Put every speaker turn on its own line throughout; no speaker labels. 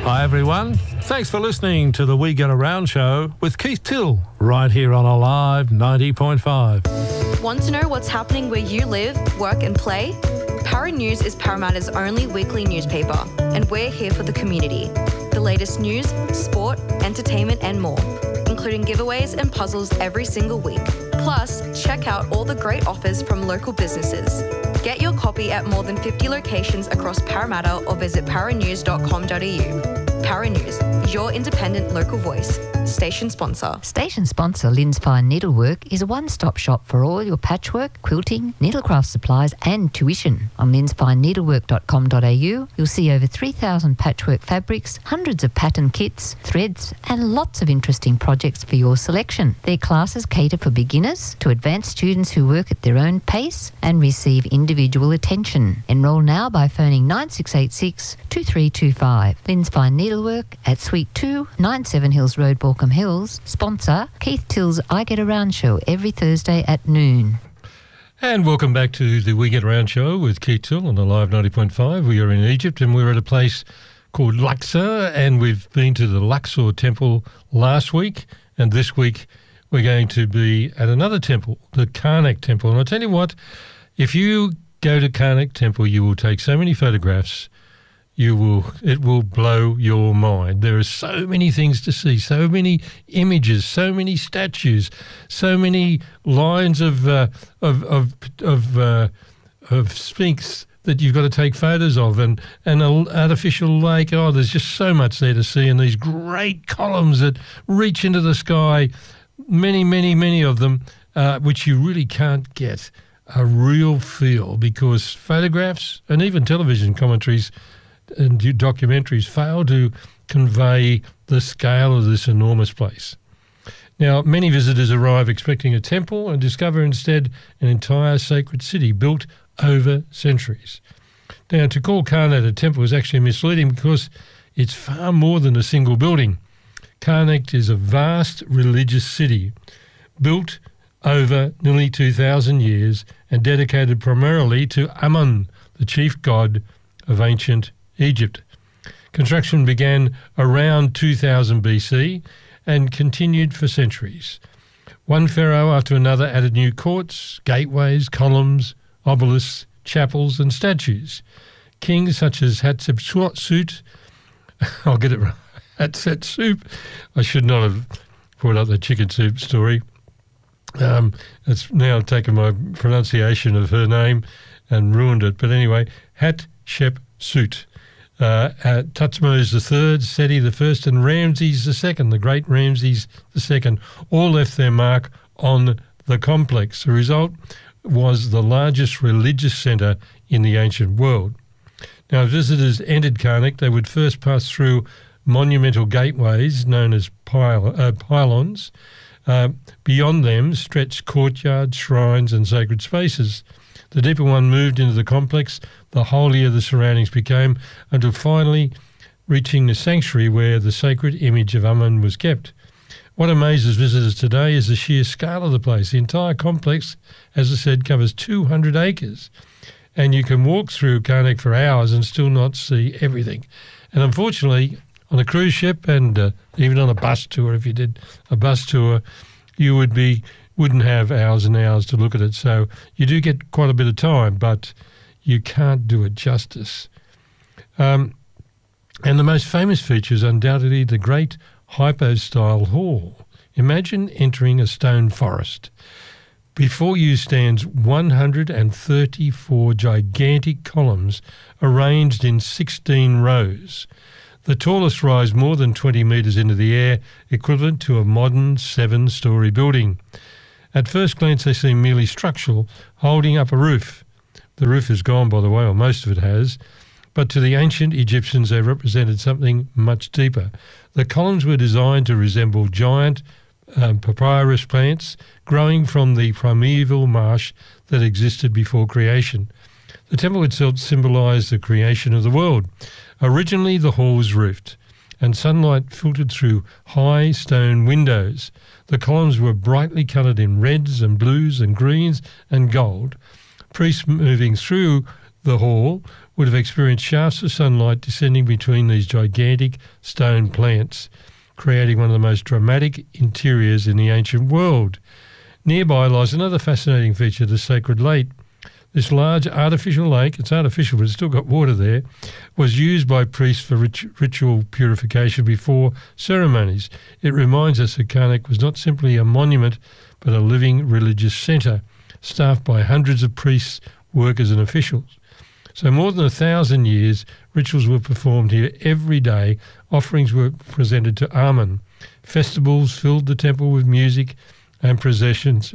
Hi everyone, thanks for listening to the We Get Around show with Keith Till, right here on Alive 90.5.
Want to know what's happening where you live, work and play? Para News is Parramatta's only weekly newspaper, and we're here for the community. The latest news, sport, entertainment and more, including giveaways and puzzles every single week. Plus, check out all the great offers from local businesses. Get your copy at more than 50 locations across Parramatta or visit paranews.com.au. Para News, your independent local voice. Station sponsor.
Station sponsor Lynn's Fine Needlework is a one-stop shop for all your patchwork, quilting, needlecraft supplies and tuition. On lynsfineneedlework.com.au, you'll see over 3,000 patchwork fabrics, hundreds of pattern kits, threads and lots of interesting projects for your selection. Their classes cater for beginners to advanced students who work at their own pace and receive individual attention. Enrol now by phoning 9686 2325. Lynn's Fine Needlework at Suite 2, 97 Hills Road, Baulkham Hills. Sponsor Keith Till's I Get Around show every Thursday at noon.
And welcome back to the We Get Around show with Keith Till on Alive 90.5. We are in Egypt and we're at a place called Luxor, and we've been to the Luxor temple last week, and this week we're going to be at another temple, the Karnak temple. And I'll tell you what, if you go to Karnak temple, you will take so many photographs. It will blow your mind. There are so many things to see, so many images, so many statues, so many lines of Sphinx that you've got to take photos of, and an artificial lake. Oh, there's just so much there to see, and these great columns that reach into the sky, many of them, which you really can't get a real feel because photographs and even television commentaries and documentaries fail to convey the scale of this enormous place. Now, many visitors arrive expecting a temple and discover instead an entire sacred city built over centuries. Now, to call Karnak a temple is actually misleading because it's far more than a single building. Karnak is a vast religious city built over nearly 2,000 years and dedicated primarily to Amun, the chief god of ancient Egypt. Construction began around 2000 BC and continued for centuries. One pharaoh after another added new courts, gateways, columns, obelisks, chapels and statues. Kings such as Hatshepsut, I'll get it right, Hatshepsut, I should not have brought up the chicken soup story. It's now taken my pronunciation of her name and ruined it. But anyway, Hatshepsut. Thutmose III, Seti I, and Ramses II, the great Ramses II, all left their mark on the complex. The result was the largest religious centre in the ancient world. Now, if visitors entered Karnak, they would first pass through monumental gateways known as pylons. Beyond them stretched courtyards, shrines and sacred spaces. The deeper one moved into the complex, the holier the surroundings became, until finally reaching the sanctuary where the sacred image of Amun was kept. What amazes visitors today is the sheer scale of the place. The entire complex, as I said, covers 200 acres, and you can walk through Karnak for hours and still not see everything. And unfortunately, on a cruise ship and even on a bus tour, if you did a bus tour, you wouldn't have hours and hours to look at it. So you do get quite a bit of time, but you can't do it justice. And the most famous feature is undoubtedly the great hypo-style hall. Imagine entering a stone forest. Before you stands 134 gigantic columns arranged in 16 rows. The tallest rise more than 20 metres into the air, equivalent to a modern 7-storey building. At first glance, they seem merely structural, holding up a roof. The roof is gone, by the way, or most of it has, but to the ancient Egyptians, they represented something much deeper. The columns were designed to resemble giant papyrus plants growing from the primeval marsh that existed before creation. The temple itself symbolised the creation of the world. Originally, the hall was roofed, and sunlight filtered through high stone windows. The columns were brightly coloured in reds and blues and greens and gold. Priests moving through the hall would have experienced shafts of sunlight descending between these gigantic stone plants, creating one of the most dramatic interiors in the ancient world. Nearby lies another fascinating feature, the sacred lake. This large artificial lake, it's artificial but it's still got water there, was used by priests for ritual purification before ceremonies. It reminds us that Karnak was not simply a monument but a living religious centre, staffed by hundreds of priests, workers and officials. So more than 1,000 years, rituals were performed here every day. Offerings were presented to Amun. Festivals filled the temple with music and processions.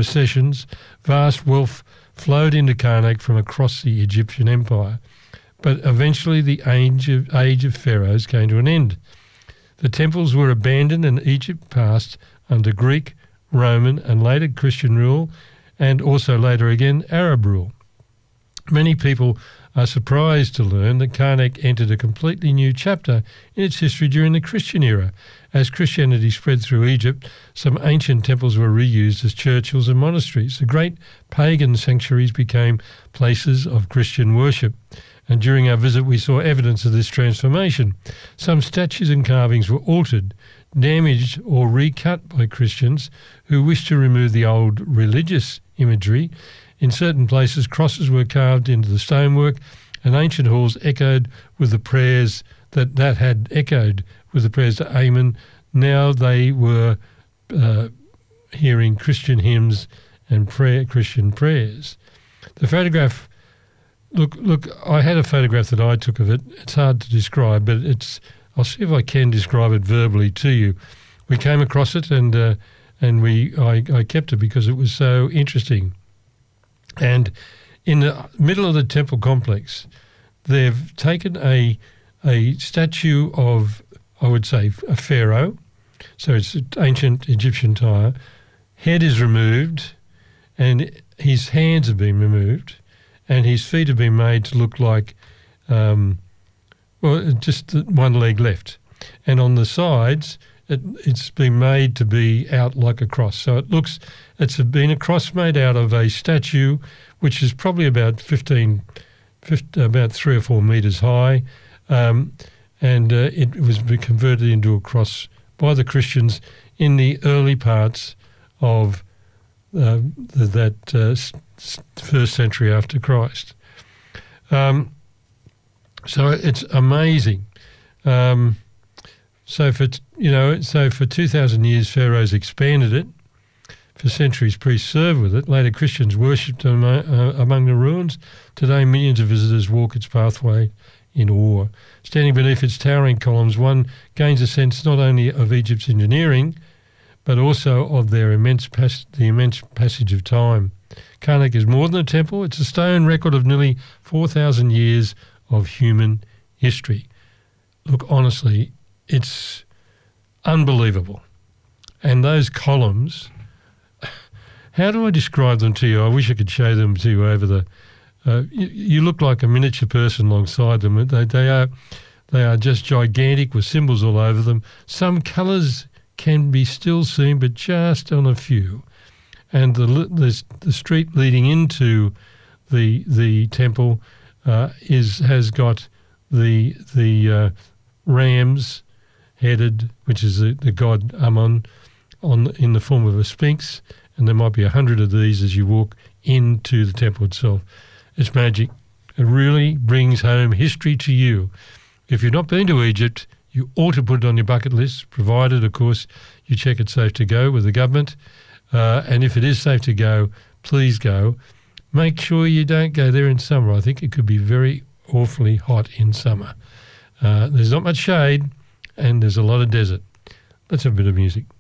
Vast wealth flowed into Karnak from across the Egyptian empire. But eventually the age of pharaohs came to an end. The temples were abandoned and Egypt passed under Greek, Roman and later Christian rule, and also later again Arab rule. Many people are surprised to learn that Karnak entered a completely new chapter in its history during the Christian era. As Christianity spread through Egypt, some ancient temples were reused as churches and monasteries. The great pagan sanctuaries became places of Christian worship. And during our visit, we saw evidence of this transformation. Some statues and carvings were altered, damaged or recut by Christians who wished to remove the old religious imagery. In certain places, crosses were carved into the stonework, and ancient halls echoed with the prayers that had echoed with the prayers to Amun. Now they were hearing Christian hymns and Christian prayers. The photograph, look, I had a photograph that I took of it. It's hard to describe, but I'll see if I can describe it verbally to you. We came across it and I kept it because it was so interesting. And in the middle of the temple complex, they've taken a statue of, I would say, a pharaoh. So it's ancient Egyptian attire. Head is removed and his hands have been removed and his feet have been made to look like, just one leg left. And on the sides, it's been made to be out like a cross. So it's been a cross made out of a statue which is probably about 3 or 4 metres high, and it was converted into a cross by the Christians in the early parts of that first century after Christ. So it's amazing. So for 2,000 years, pharaohs expanded it. For centuries, priests served with it. Later, Christians worshipped among the ruins. Today, millions of visitors walk its pathway in awe. Standing beneath its towering columns, one gains a sense not only of Egypt's engineering, but also of their immense passage of time. Karnak is more than a temple. It's a stone record of nearly 4,000 years of human history. Look, honestly, it's unbelievable. And those columns, how do I describe them to you? I wish I could show them to you over the... you look like a miniature person alongside them. They are just gigantic with symbols all over them. Some colours can be still seen, but just on a few. And the street leading into the temple has got the rams headed, which is the god Amun, in the form of a sphinx, and there might be 100 of these as you walk into the temple itself. It's magic. It really brings home history to you. If you've not been to Egypt, you ought to put it on your bucket list, provided, of course, you check it's safe to go with the government. And if it is safe to go, please go. Make sure you don't go there in summer. I think it could be very awfully hot in summer. There's not much shade and there's a lot of desert. Let's have a bit of music.